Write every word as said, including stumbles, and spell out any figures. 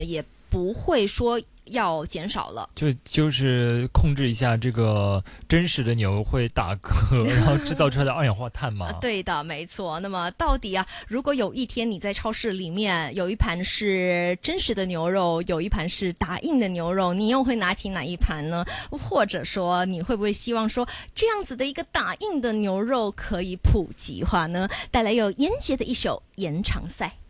也不会说要减少了， 就就是控制一下这个真实的牛会打嗝，然后制造出来的二氧化碳吗？ 啊，对的，没错。那么到底啊，如果有一天你在超市里面有一盘是真实的牛肉，有一盘是打印的牛肉，你又会拿起哪一盘呢？或者说，你会不会希望说这样子的一个打印的牛肉可以普及化呢？带来有严杰的一首延长赛。